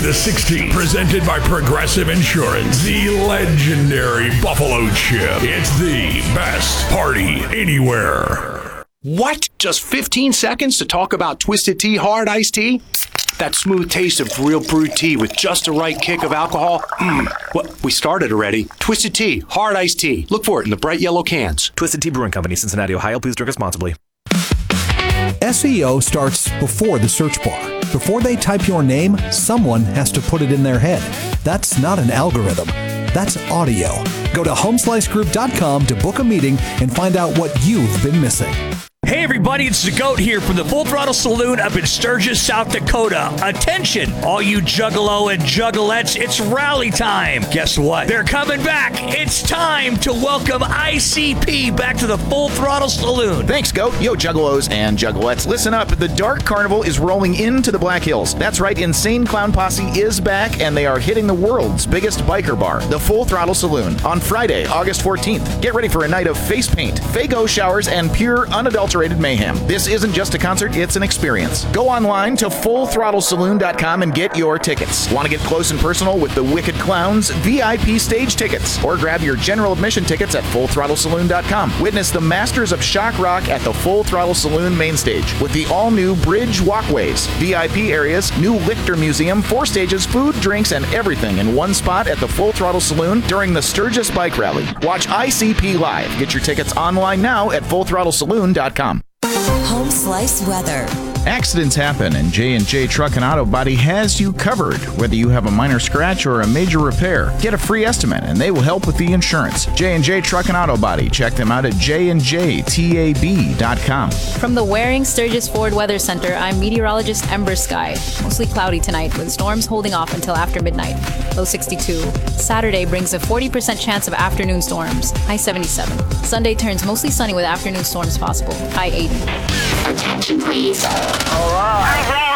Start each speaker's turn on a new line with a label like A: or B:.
A: The 16, presented by Progressive Insurance, the legendary Buffalo Chip. It's the best party anywhere.
B: What? Just 15 seconds to talk about Twisted Tea Hard Iced Tea? That smooth taste of real brewed tea with just the right kick of alcohol. What? We started already. Twisted Tea Hard Iced Tea. Look for it in the bright yellow cans.
C: Twisted Tea Brewing Company, Cincinnati, Ohio. Please drink responsibly.
D: SEO starts before the search bar. Before they type your name, someone has to put it in their head. That's not an algorithm. That's audio. Go to homeslicegroup.com to book a meeting and find out what you've been missing.
E: Hey everybody, it's the GOAT here from the Full Throttle Saloon up in Sturgis, South Dakota. Attention, all you juggalo and juggalettes, it's rally time. Guess what? They're coming back. It's time to welcome ICP back to the Full Throttle Saloon.
F: Thanks, GOAT. Yo, juggalos and juggalettes, listen up. The Dark Carnival is rolling into the Black Hills. That's right, Insane Clown Posse is back, and they are hitting the world's biggest biker bar, the Full Throttle Saloon, on Friday, August 14th. Get ready for a night of face paint, Faygo showers, and pure, unadulterated mayhem. This isn't just a concert, it's an experience. Go online to fullthrottlesaloon.com and get your tickets. Want to get close and personal with the Wicked Clowns? VIP stage tickets. Or grab your general admission tickets at fullthrottlesaloon.com. Witness the Masters of Shock Rock at the Full Throttle Saloon main stage with the all-new Bridge Walkways, VIP areas, new Lichter Museum, 4 stages, food, drinks, and everything in one spot at the Full Throttle Saloon during the Sturgis Bike Rally. Watch ICP live. Get your tickets online now at fullthrottlesaloon.com.
G: Home Slice weather.
F: Accidents happen, and J&J Truck and Auto Body has you covered. Whether you have a minor scratch or a major repair, get a free estimate, and they will help with the insurance. J&J Truck and Auto Body. Check them out at jnjtab.com.
H: From the Waring Sturgis Ford Weather Center, I'm meteorologist Ember Sky. Mostly cloudy tonight, with storms holding off until after midnight. Low 62. Saturday brings a 40% chance of afternoon storms. High 77. Sunday turns mostly sunny with afternoon storms possible. High 80.
I: Attention please. All right.